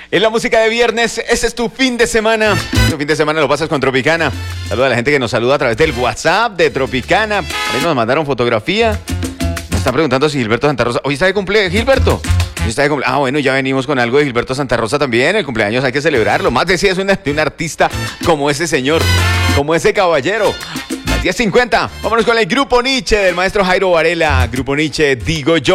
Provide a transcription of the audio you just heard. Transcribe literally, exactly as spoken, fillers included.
Es la música de viernes, ese es tu fin de semana. Tu fin de semana lo pasas con Tropicana. Saluda a la gente que nos saluda a través del WhatsApp de Tropicana. Ahí nos mandaron fotografía. Nos están preguntando si Gilberto Santa Rosa. Hoy está de cumpleaños, Gilberto. Hoy está de cumple... Ah, bueno, ya venimos con algo de Gilberto Santa Rosa también. El cumpleaños hay que celebrarlo. Más decía, es una, de un artista como ese señor, como ese caballero. Las diez cincuenta. Vámonos con el Grupo Nietzsche del maestro Jairo Varela. Grupo Nietzsche, digo yo.